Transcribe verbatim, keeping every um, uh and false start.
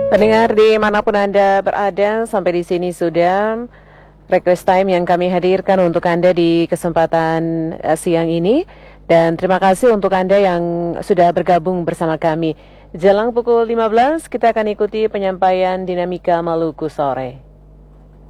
Pendengar dimanapun Anda berada, sampai di sini sudah request time yang kami hadirkan untuk Anda di kesempatan uh, siang ini. Dan terima kasih untuk Anda yang sudah bergabung bersama kami. Jelang pukul lima belas, kita akan ikuti penyampaian Dinamika Maluku Sore.